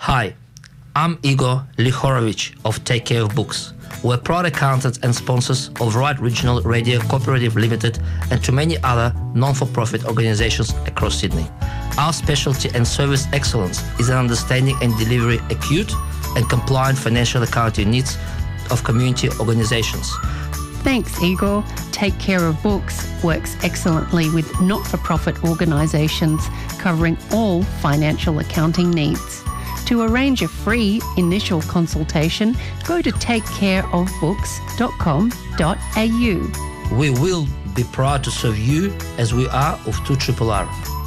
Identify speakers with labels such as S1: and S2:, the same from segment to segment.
S1: Hi, I'm Igor Lihorovich of Take Care of Books. We're proud accountants and sponsors of Right Regional Radio Cooperative Limited and to many other non-for-profit organizations across Sydney. Our specialty and service excellence is in understanding and delivering acute and compliant financial accounting needs of community organizations.
S2: Thanks, Igor. Take Care of Books works excellently with not-for-profit organisations covering all financial accounting needs. To arrange a free initial consultation, go to takecareofbooks.com.au.
S1: We will be proud to serve you as we are of 2RRR.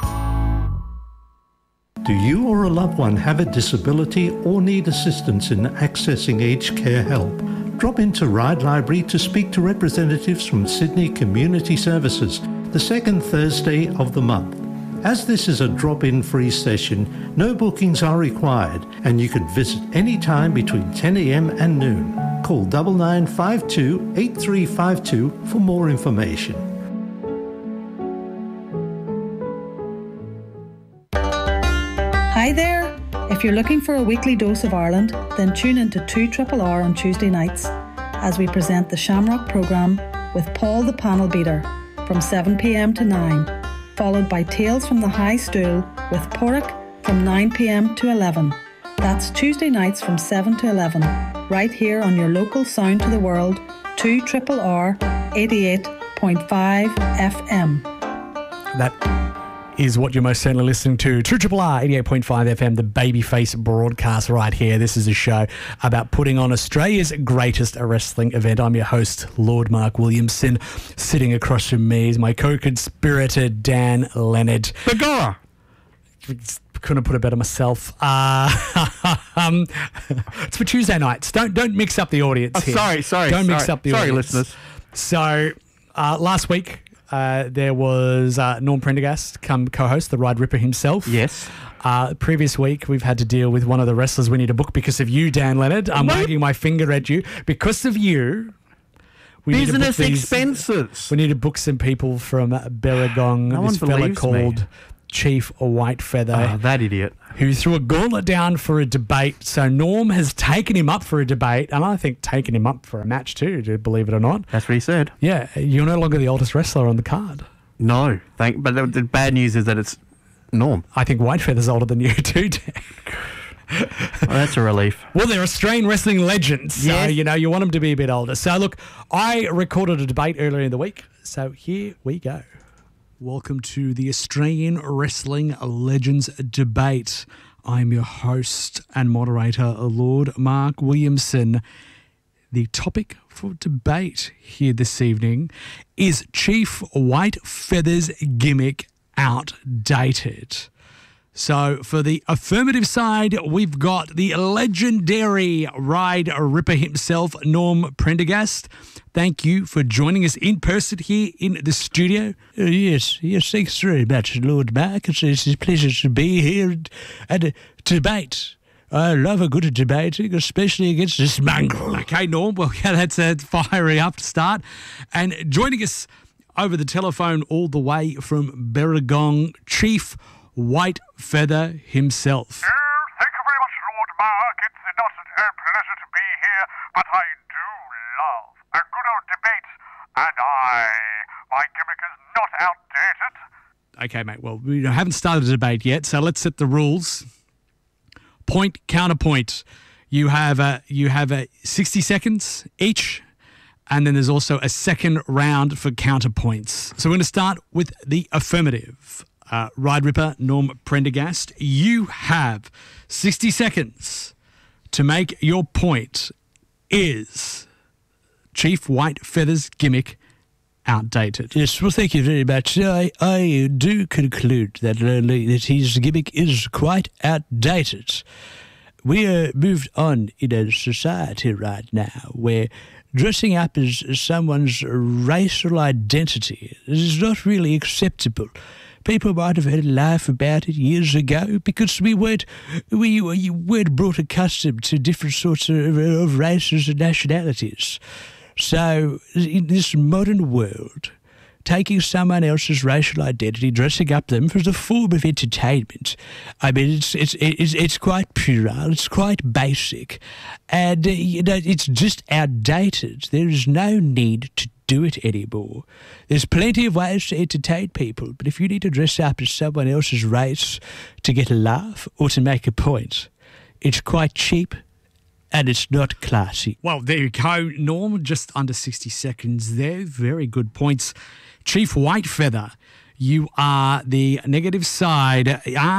S3: Do you or a loved one have a disability or need assistance in accessing aged care help? Drop into Ryde Library to speak to representatives from Sydney Community Services the second Thursday of the month. As this is a drop-in free session, no bookings are required and you can visit any time between 10 a.m. and noon. Call 9952 8352 for more information.
S4: Hi there! If you're looking for a weekly dose of Ireland, then tune into 2RRR on Tuesday nights as we present the Shamrock programme with Paul the Panel Beater from 7 p.m. to 9, followed by Tales from the High Stool with Porrick from 9 p.m. to 11. That's Tuesday nights from 7 to 11, right here on your local Sound to the World, 2RRR 88.5 FM.
S5: That is what you're most certainly listening to. 2RRR 88.5 FM, the Babyface broadcast right here. This is a show about putting on Australia's greatest wrestling event. I'm your host, Lord Mark Williamson. Sitting across from me is my co-conspirator, Dan Leonard.
S6: Begorra!
S5: Couldn't put it better myself. It's for Tuesday nights. Don't mix up the audience here.
S6: Sorry.
S5: Don't mix up the audience.
S6: Sorry, listeners.
S5: So, last week, there was Norm Prendergast, co-host, the Ride Ripper himself.
S6: Yes.
S5: Previous week, we've had to deal with one of the wrestlers we need to book because of you, Dan Leonard. I'm wagging my finger at you. Because of you,
S6: business expenses.
S5: We need to book some people from Berragong.
S6: No
S5: this
S6: one
S5: fella
S6: believes
S5: called
S6: me.
S5: Chief Whitefeather.
S6: Oh, that idiot.
S5: Who threw a gauntlet down for a debate. So Norm has taken him up for a debate, and I think taken him up for a match too, believe it or not.
S6: That's what he said.
S5: Yeah, you're no longer the oldest wrestler on the card.
S6: No. But the bad news is that it's Norm.
S5: I think Whitefeather's older than you too, Dan.
S6: Well, that's a relief.
S5: Well, they're Australian wrestling legends, so,
S6: Yes.
S5: you want them to be a bit older. So, look, I recorded a debate earlier in the week, so here we go. Welcome to the Australian Wrestling Legends Debate. I'm your host and moderator, Lord Mark Williamson. The topic for debate here this evening is Chief Whitefeather's gimmick outdated? So for the affirmative side, we've got the legendary Ride Ripper himself, Norm Prendergast. Thank you for joining us in person here in the studio. Yes, thanks very much, Lord Mark. It's a pleasure to be here at a debate. I love a good debating, especially against this mongrel. Okay, Norm, well, yeah, that's fiery up to start. And joining us over the telephone all the way from Berragong, Chief Whitefeather himself.
S7: Thank you very much, Lord Mark. It's not a pleasure to be here, but I do love a good old debate, and my gimmick is not outdated.
S5: Okay, mate, well, we haven't started a debate yet, so let's set the rules. Point, counterpoint. You have 60 seconds each, and then there's also a second round for counterpoints. So we're going to start with the affirmative. Ride Ripper, Norm Prendergast, you have 60 seconds to make your point. Is Chief Whitefeather's gimmick outdated?
S8: Yes, well, thank you very much. I do conclude that his gimmick is quite outdated. We are moved on in a society right now where dressing up as someone's racial identity is not really acceptable. People might have had a laugh about it years ago because we weren't brought accustomed to different sorts of races and nationalities. So in this modern world, taking someone else's racial identity, dressing up them as a form of entertainment. I mean, it's quite puerile, it's quite basic, and it's just outdated. There is no need to do it anymore. There's plenty of ways to entertain people, but if you need to dress up as someone else's race to get a laugh or to make a point, it's quite cheap and it's not classy.
S5: Well, there you go, Norm. Just under 60 seconds there. Very good points. Chief Whitefeather, you are the negative side.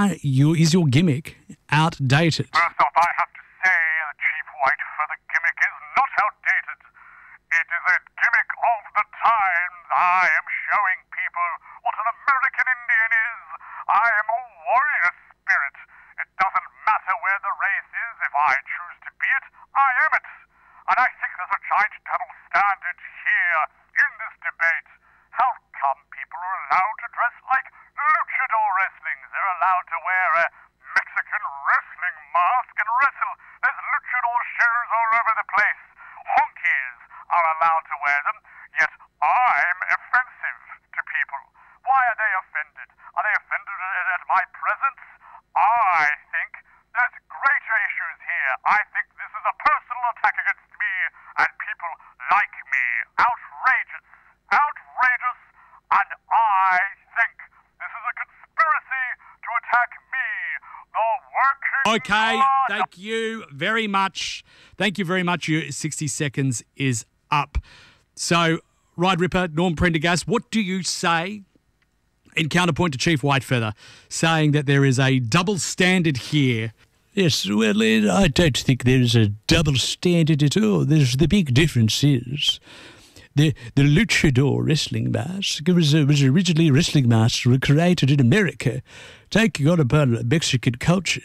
S5: Is your gimmick outdated?
S7: First off, I have to say the Chief Whitefeather gimmick is not outdated. It is a gimmick of the times. I am showing people what an American Indian is. I am a warrior spirit. It doesn't matter where the race is. If I choose to be it, I am it. And I think there's a giant double standard here in this debate. How come people are allowed to dress like luchador wrestling? They're allowed to wear a Mexican wrestling mask and wrestle. There's luchador shows all over the place. Honkies are allowed to wear them, yet I'm offensive to people. Why are they offended? Are they offended at my presence? I think there's greater issues here. I think this is a personal attack against me and people like me. Outrageous. Outrageous. And I think this is a conspiracy to attack me, the working
S5: Okay,
S7: class.
S5: thank you very much. Thank you very much. Your 60 seconds is up. So, Ride Ripper, Norm Prendergast, what do you say in counterpoint to Chief Whitefeather, saying that there is a double standard here?
S8: Yes, well, I don't think there's a double standard at all. The big difference is the luchador wrestling mask was originally wrestling masks were created in America, taking on upon Mexican culture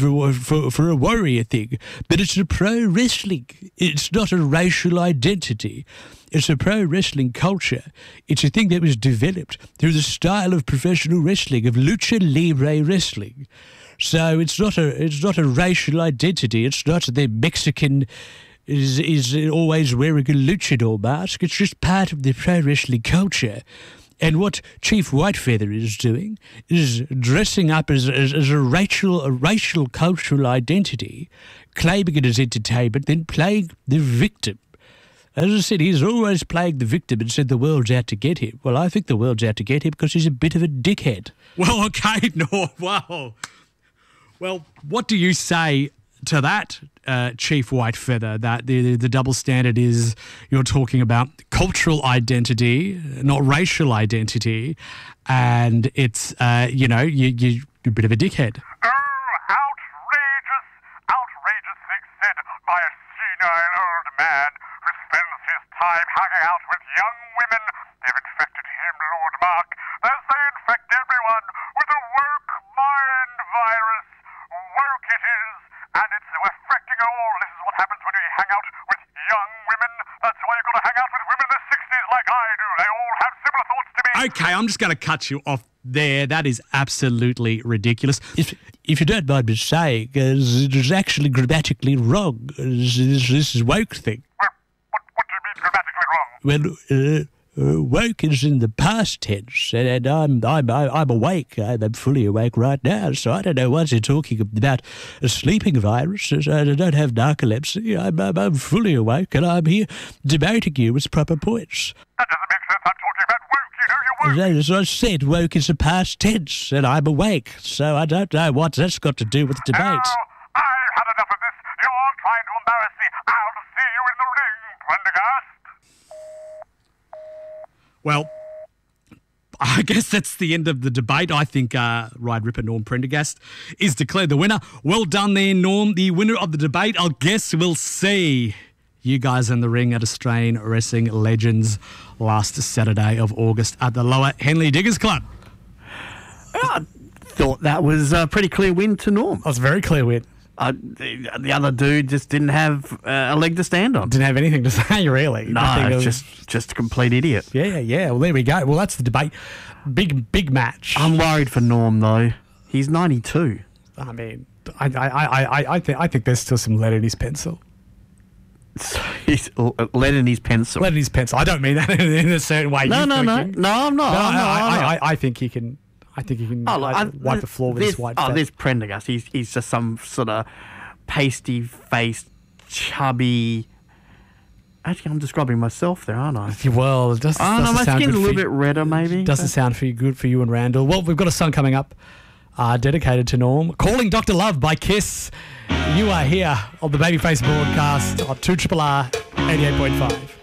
S8: for a warrior thing. But it's a pro wrestling. It's not a racial identity. It's a pro wrestling culture. It's a thing that was developed through the style of professional wrestling, of lucha libre wrestling. So it's not a racial identity. It's not the Mexican is always wearing a luchador mask. It's just part of the pro wrestling culture. And what Chief Whitefeather is doing is dressing up as a racial cultural identity, claiming it as entertainment, then playing the victim. As I said, he's always playing the victim and said the world's out to get him. Well, I think the world's out to get him because he's a bit of a dickhead.
S5: Well, okay, no, wow. Well, what do you say to that, Chief Whitefeather, that the double standard is you're talking about cultural identity, not racial identity, and it's, you're a bit of a dickhead.
S7: Oh, outrageous things said by a senile old man who spends his time hanging out with young women. They've infected him, Lord Mark, as they infect everyone with the woke mind virus. Woke it is, and it's affecting all. This is what happens when you hang out with young women. That's why you've got to hang out with women in their 60s like I do. They all have similar thoughts to me.
S5: Okay, I'm just going to cut you off there. That is absolutely ridiculous.
S8: If you don't mind me saying, it is actually grammatically wrong. This is woke thing.
S7: Well, what do you mean grammatically wrong?
S8: Well, woke is in the past tense, and I'm awake. I'm fully awake right now, so I don't know what you're talking about. A sleeping virus. I don't have narcolepsy. I'm fully awake, and I'm here debating you with proper points.
S7: That doesn't make sense. I'm talking about woke. You know you're woke.
S8: As I said, woke is a past tense, and I'm awake, so I don't know what that's got to do with the debate.
S7: Oh, I've had enough of this. You're all trying to embarrass me. I'll see you in the ring, Prendergast.
S5: Well, I guess that's the end of the debate. I think Ride Ripper Norm Prendergast is declared the winner. Well done there, Norm. The winner of the debate, I guess we'll see you guys in the ring at Australian Wrestling Legends last Saturday of August at the Lower Henley Diggers Club.
S6: I thought that was a pretty clear win to Norm.
S5: That was a very clear win.
S6: The other dude just didn't have a leg to stand on.
S5: Didn't have anything to say, really.
S6: No, just a complete idiot.
S5: Yeah. Well, there we go. Well, that's the debate. Big match.
S6: I'm worried for Norm, though. He's 92.
S5: I mean, I think there's still some lead in his pencil.
S6: So He's lead in his pencil.
S5: Lead in his pencil. I don't mean that in a certain way.
S6: No,
S5: You're
S6: no, no.
S5: thinking.
S6: No, I'm not.
S5: I think he can. I think he can wipe the floor with his white.
S6: There's Prendergast. He's just some sort of pasty-faced, chubby. Actually, I'm describing myself there, aren't I?
S5: Well, it doesn't
S6: my
S5: sound
S6: skin's
S5: good
S6: a
S5: for
S6: little
S5: you.
S6: bit redder, maybe.
S5: Doesn't sound good for you and Randall. Well, we've got a song coming up dedicated to Norm. Calling Dr. Love by Kiss. You are here on the Babyface broadcast on 2RRR 88.5.